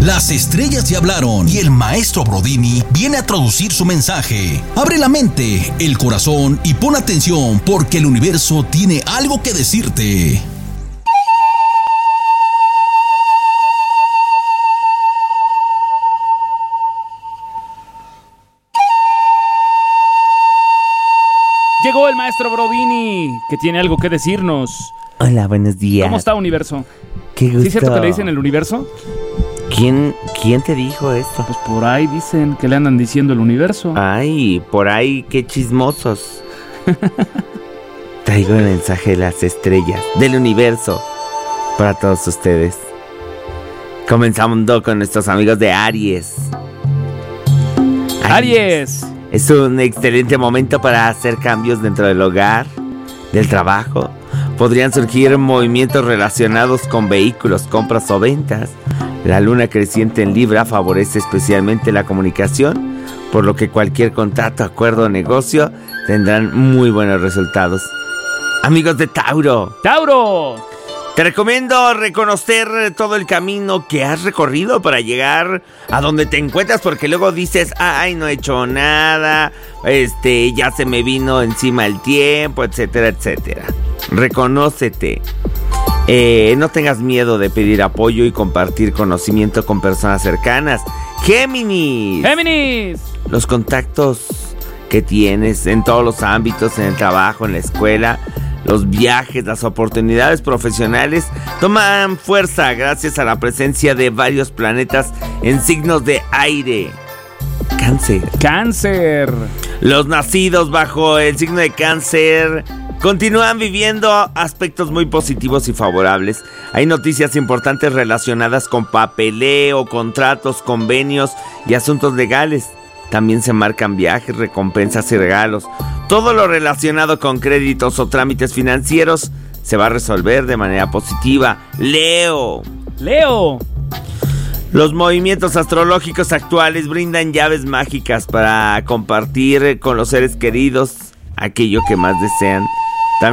Las estrellas ya hablaron y el maestro Brodini viene a traducir su mensaje. Abre la mente, el corazón y pon atención porque el universo tiene algo que decirte. Llegó el maestro Brodini, que tiene algo que decirnos. Hola, buenos días. ¿Cómo está, universo? Qué gusto. ¿Sí es cierto que le dicen el universo? ¿Quién te dijo esto? Pues por ahí dicen que le andan diciendo el universo. Ay, por ahí, qué chismosos. Traigo el mensaje de las estrellas, del universo, para todos ustedes. Comenzando con nuestros amigos de Aries. ¡Aries! Es un excelente momento para hacer cambios dentro del hogar, del trabajo. Podrían surgir movimientos relacionados con vehículos, compras o ventas. La luna creciente en Libra favorece especialmente la comunicación, por lo que cualquier contrato, acuerdo o negocio tendrán muy buenos resultados. Amigos de Tauro. ¡Tauro! Te recomiendo reconocer todo el camino que has recorrido para llegar a donde te encuentras, porque luego dices, ay, no he hecho nada, ya se me vino encima el tiempo, etcétera, etcétera. Reconócete. No tengas miedo de pedir apoyo y compartir conocimiento con personas cercanas. ¡Géminis! ¡Géminis! Los contactos que tienes en todos los ámbitos, en el trabajo, en la escuela, los viajes, las oportunidades profesionales toman fuerza gracias a la presencia de varios planetas en signos de aire. Cáncer. ¡Cáncer! Los nacidos bajo el signo de Cáncer continúan viviendo aspectos muy positivos y favorables. Hay noticias importantes relacionadas con papeleo, contratos, convenios y asuntos legales. También se marcan viajes, recompensas y regalos. Todo lo relacionado con créditos o trámites financieros se va a resolver de manera positiva. Leo. Los movimientos astrológicos actuales brindan llaves mágicas para compartir con los seres queridos aquello que más desean.